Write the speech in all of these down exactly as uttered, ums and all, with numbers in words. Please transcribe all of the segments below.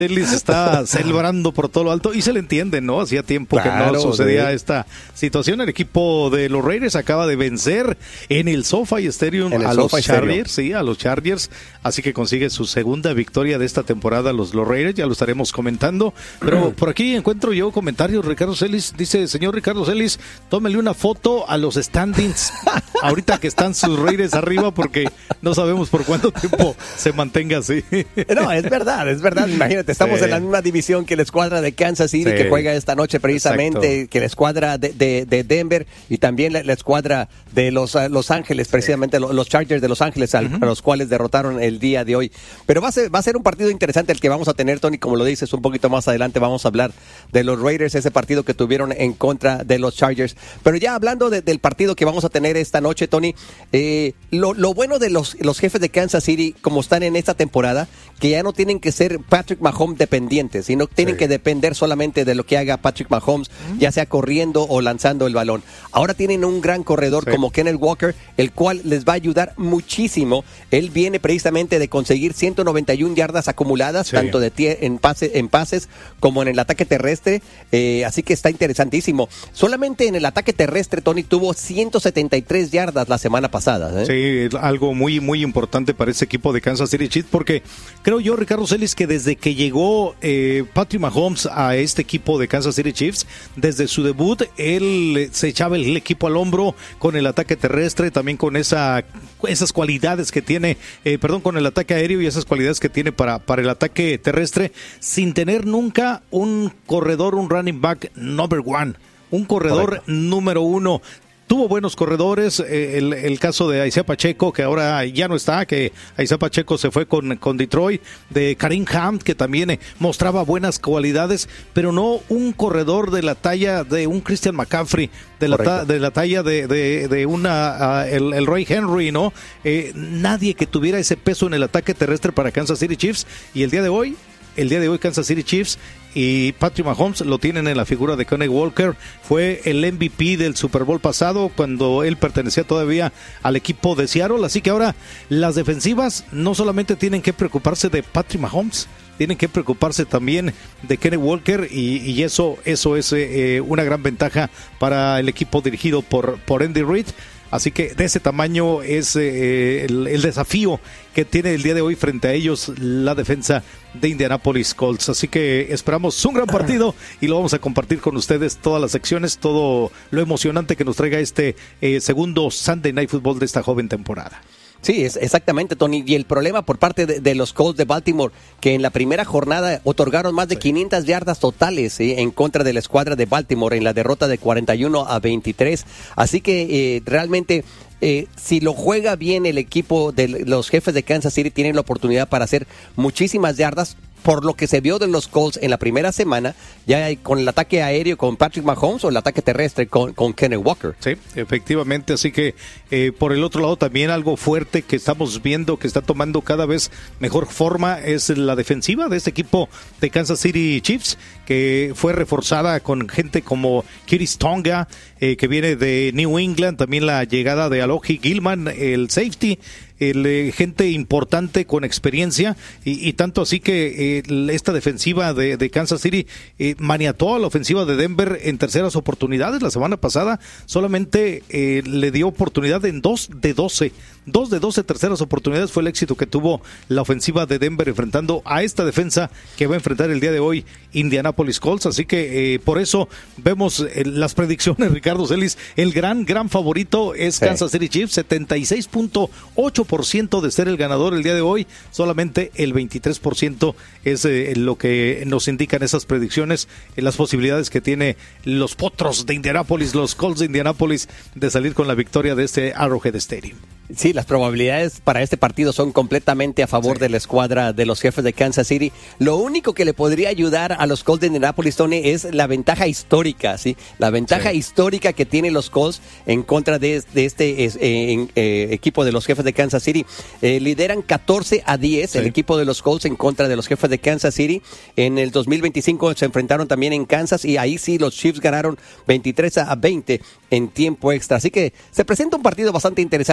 Ellis está celebrando por todo lo alto y se le entiende, ¿no? Hacía tiempo claro, que no sucedía sí. esta situación. El equipo de los Raiders acaba de vencer en el SoFi Stadium a los Chargers, sí, a los Chargers, así que consigue su segunda victoria de esta temporada los, los Raiders, ya lo estaremos comentando. Pero por aquí encuentro yo comentarios. Ricardo Celis dice, señor Ricardo Celis, tómele una foto a los standings ahorita que están sus Raiders arriba, porque no sabemos por cuánto tiempo se mantenga así. No, es verdad, es verdad, imagínate. Estamos sí. en la misma división que la escuadra de Kansas City, sí. que juega esta noche precisamente, Exacto. que la escuadra de, de, de Denver y también la, la escuadra de los, uh, los Ángeles, precisamente sí. los, los Chargers de Los Ángeles, uh-huh. a los cuales derrotaron el día de hoy. Pero va a ser, va a ser un partido interesante el que vamos a tener, Tony, como lo dices, un poquito más adelante vamos a hablar de los Raiders, ese partido que tuvieron en contra de los Chargers. Pero ya hablando de, del partido que vamos a tener esta noche, Tony, eh, lo, lo bueno de los, los jefes de Kansas City, como están en esta temporada, que ya no tienen que ser Patrick Mahomes dependientes, sino tienen sí. que depender solamente de lo que haga Patrick Mahomes, uh-huh. ya sea corriendo o lanzando el balón. Ahora tienen un gran corredor sí. como Kenneth Walker, el cual les va a ayudar muchísimo. Él viene precisamente de conseguir ciento noventa y una yardas acumuladas, sí. tanto de tie- en, pase, en pases como en el ataque terrestre, eh, así que está interesantísimo. Solamente en el ataque terrestre, Tony, tuvo ciento setenta y tres yardas la semana pasada. ¿eh? Sí, algo muy, muy importante para ese equipo de Kansas City Chiefs, porque creo yo, Ricardo Celis, que desde que llegó Llegó eh, Patrick Mahomes a este equipo de Kansas City Chiefs, desde su debut, él se echaba el equipo al hombro con el ataque terrestre, también con esa, esas cualidades que tiene, eh, perdón, con el ataque aéreo y esas cualidades que tiene para, para el ataque terrestre, sin tener nunca un corredor, un running back number one, un corredor Correcto. número uno. Tuvo buenos corredores, eh, el, el caso de Isaiah Pacheco, que ahora ya no está, que Isaiah Pacheco se fue con, con Detroit, de Kareem Hunt, que también eh, mostraba buenas cualidades, pero no un corredor de la talla de un Christian McCaffrey, de la, ta, de la talla de, de, de una uh, el, el Roy Henry, ¿no? Eh, nadie que tuviera ese peso en el ataque terrestre para Kansas City Chiefs, y el día de hoy, el día de hoy Kansas City Chiefs y Patrick Mahomes lo tienen en la figura de Kenneth Walker. Fue el M V P del Super Bowl pasado cuando él pertenecía todavía al equipo de Seattle, así que ahora las defensivas no solamente tienen que preocuparse de Patrick Mahomes, tienen que preocuparse también de Kenneth Walker, y, y eso, eso es eh, una gran ventaja para el equipo dirigido por, por Andy Reid. Así que de ese tamaño es eh, el, el desafío que tiene el día de hoy frente a ellos la defensa de Indianapolis Colts. Así que esperamos un gran partido y lo vamos a compartir con ustedes, todas las secciones, todo lo emocionante que nos traiga este eh, segundo Sunday Night Football de esta joven temporada. Sí, es exactamente, Tony. Y el problema por parte de, de los Colts de Baltimore, que en la primera jornada otorgaron más de sí. quinientas yardas totales ¿sí? en contra de la escuadra de Baltimore en la derrota de cuarenta y uno a veintitrés. Así que eh, realmente... Eh, si lo juega bien el equipo de los jefes de Kansas City, tienen la oportunidad para hacer muchísimas yardas. Por lo que se vio de los Colts en la primera semana, ya con el ataque aéreo con Patrick Mahomes o el ataque terrestre con, con Kenneth Walker. Sí, efectivamente, así que eh, por el otro lado también algo fuerte que estamos viendo que está tomando cada vez mejor forma es la defensiva de este equipo de Kansas City Chiefs, que fue reforzada con gente como Kiris Tonga, eh, que viene de New England, también la llegada de Alohi Gilman, el safety, El, eh, gente importante con experiencia y, y tanto así que eh, esta defensiva de, de Kansas City eh, maniató a la ofensiva de Denver en terceras oportunidades. La semana pasada solamente eh, le dio oportunidad en dos de doce. Dos de doce terceras oportunidades fue el éxito que tuvo la ofensiva de Denver enfrentando a esta defensa que va a enfrentar el día de hoy Indianapolis Colts. Así que eh, por eso vemos eh, las predicciones, Ricardo Celis. El gran, gran favorito es sí. Kansas City Chiefs, setenta y seis punto ocho por ciento de ser el ganador el día de hoy. Solamente el veintitrés por ciento es eh, lo que nos indican esas predicciones, eh, las posibilidades que tiene los Potros de Indianapolis, los Colts de Indianapolis, de salir con la victoria de este Arrowhead Stadium. Sí, las probabilidades para este partido son completamente a favor sí. de la escuadra de los jefes de Kansas City. Lo único que le podría ayudar a los Colts de Indianapolis, Tony, es la ventaja histórica, ¿sí? La ventaja sí. histórica que tienen los Colts en contra de, de este eh, eh, equipo de los jefes de Kansas City. Eh, lideran catorce a diez sí. el equipo de los Colts en contra de los jefes de Kansas City. En el dos mil veinticinco se enfrentaron también en Kansas y ahí sí los Chiefs ganaron veintitrés a veinte en tiempo extra. Así que se presenta un partido bastante interesante el que vamos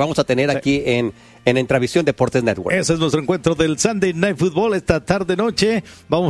vamos a tener aquí en, en Entravisión Deportes Network. Ese es nuestro encuentro del Sunday Night Football esta tarde-noche. Vamos